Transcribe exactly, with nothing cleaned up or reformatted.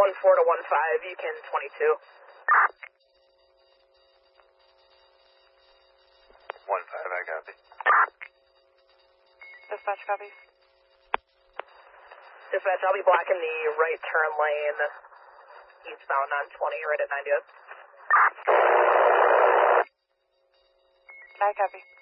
one four to one five, you can twenty-two. one five, I copy. Dispatch copies. Dispatch, I'll be blocking the right turn lane eastbound on twenty, right at ninetieth. I copy.